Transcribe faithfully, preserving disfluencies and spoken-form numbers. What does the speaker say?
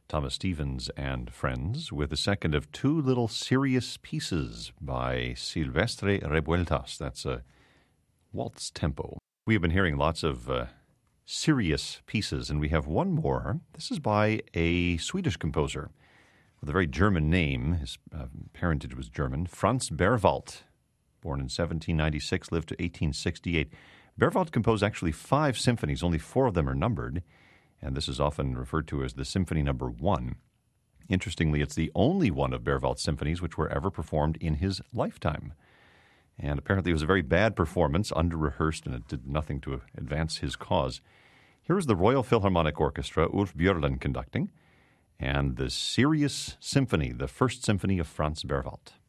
Thomas Stevens and Friends, with the second of two little serious pieces by Silvestre Revueltas. That's a waltz tempo. We have been hearing lots of uh, serious pieces, and we have one more. This is by a Swedish composer with a very German name. His uh, parentage was German. Franz Berwald, born in seventeen ninety-six, lived to eighteen sixty-eight. Berwald composed actually five symphonies. Only four of them are numbered, and this is often referred to as the Symphony Number One. Interestingly, it's the only one of Berwald's symphonies which were ever performed in his lifetime. And apparently it was a very bad performance, under-rehearsed, and it did nothing to advance his cause. Here is the Royal Philharmonic Orchestra, Ulf Björlund conducting, and the Serious Symphony, the First Symphony of Franz Berwald.